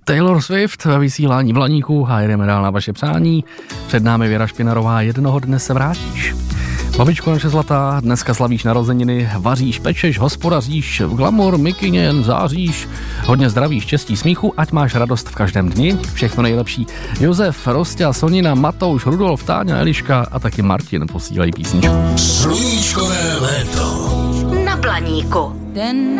Taylor Swift ve vysílání Blaníku a jdeme dál na vaše přání. Před námi Věra Špinarová, jednoho dne se vrátíš. Babičko naše zlatá, dneska slavíš narozeniny, vaříš, pečeš, hospodaříš, v glamour, mikině, záříš, hodně zdraví, štěstí, smíchu, ať máš radost v každém dni, všechno nejlepší. Josef, Rostia, Sonina, Matouš, Rudolf, Táňa, Eliška a taky Martin posílají písničku. Sluníčkové léto na Blaníku.